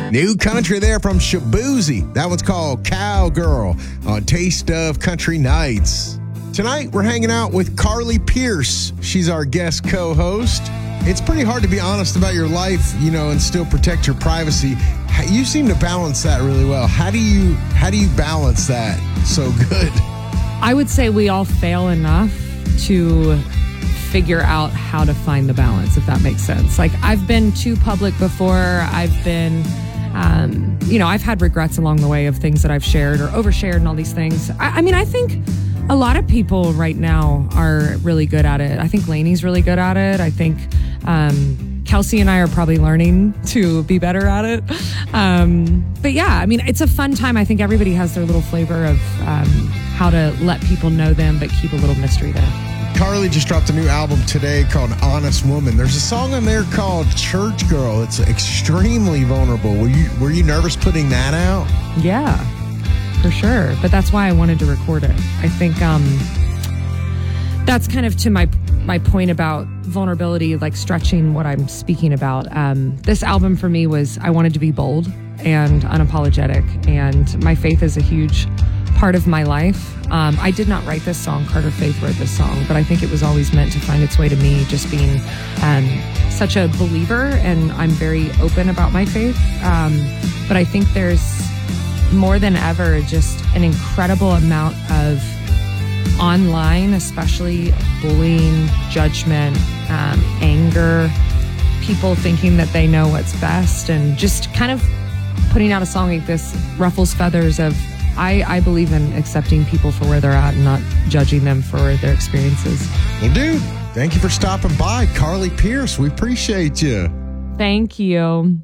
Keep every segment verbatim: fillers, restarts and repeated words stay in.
New country there from Shaboozey. That one's called Cowgirl on Taste of Country Nights. Tonight, we're hanging out with Carly Pearce. She's our guest co-host. It's pretty hard to be honest about your life, you know, and still protect your privacy. You seem to balance that really well. How do you how do you balance that so good? I would say we all fail enough to figure out how to find the balance, if that makes sense. Like, I've been too public before. I've been, um, you know, I've had regrets along the way of things that I've shared or overshared and all these things. I, I mean, I think a lot of people right now are really good at it. I think Lainey's really good at it. I think um, Kelsey and I are probably learning to be better at it. Um, but yeah, I mean, it's a fun time. I think everybody has their little flavor of um, how to let people know them, but keep a little mystery there. Carly just dropped a new album today called Honest Woman. There's a song on there called Church Girl. It's extremely vulnerable. Were you were you nervous putting that out? Yeah, for sure. But that's why I wanted to record it. I think um, that's kind of to my my point about vulnerability, like stretching what I'm speaking about. Um, this album for me was, I wanted to be bold and unapologetic. And my faith is a huge part of my life. Um, I did not write this song. Carter Faith wrote this song, but I think it was always meant to find its way to me, just being um, such a believer, and I'm very open about my faith. Um, but I think there's more than ever just an incredible amount of online, especially bullying, judgment, um, anger, people thinking that they know what's best, and just kind of putting out a song like this ruffles feathers of, I, I believe in accepting people for where they're at and not judging them for their experiences. Well, dude, thank you for stopping by. Carly Pearce, we appreciate you. Thank you.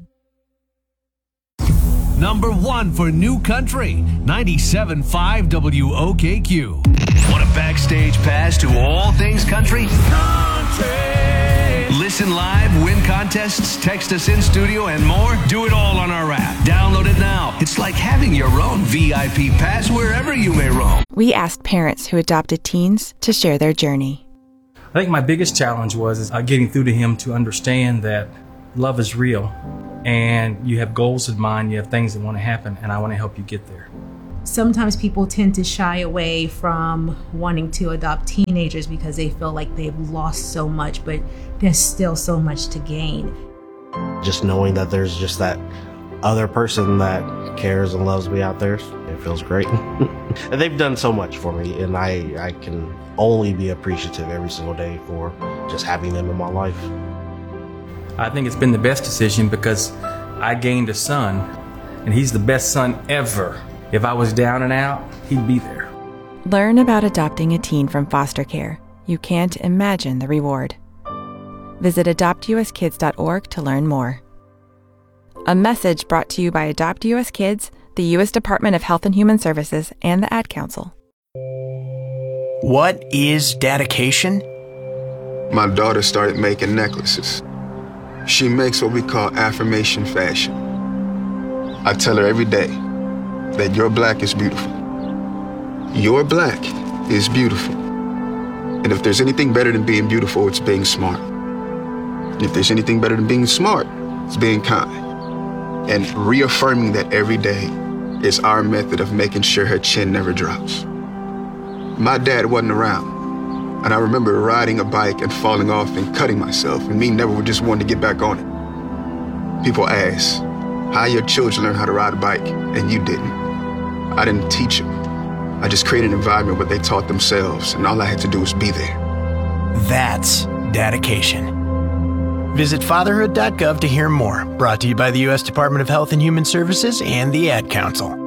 Number one for New Country, ninety-seven point five W O K Q. Want a backstage pass to all things country? Country! Listen live, win contests, text us in studio, and more? Do it all on our app. Download it now. It's like having your own V I P pass wherever you may roam. We asked parents who adopted teens to share their journey. I think my biggest challenge was uh, getting through to him to understand that love is real, and you have goals in mind, you have things that want to happen, and I want to help you get there. Sometimes people tend to shy away from wanting to adopt teenagers because they feel like they've lost so much, but there's still so much to gain. Just knowing that there's just that other person that cares and loves me out there, it feels great. And they've done so much for me, and I, I can only be appreciative every single day for just having them in my life. I think it's been the best decision because I gained a son, and he's the best son ever. If I was down and out, he'd be there. Learn about adopting a teen from foster care. You can't imagine the reward. Visit adopt U S kids dot org to learn more. A message brought to you by Adopt U S Kids, the U S Department of Health and Human Services, and the Ad Council. What is dedication? My daughter started making necklaces. She makes what we call affirmation fashion. I tell her every day that your black is beautiful. Your black is beautiful. And if there's anything better than being beautiful, it's being smart. And if there's anything better than being smart, it's being kind. And reaffirming that every day is our method of making sure her chin never drops. My dad wasn't around, and I remember riding a bike and falling off and cutting myself, and me never just wanting to get back on it. People ask, how your children learn how to ride a bike, and you didn't. I didn't teach them. I just created an environment where they taught themselves, and all I had to do was be there. That's dedication. Visit fatherhood dot gov to hear more. Brought to you by the U S Department of Health and Human Services and the Ad Council.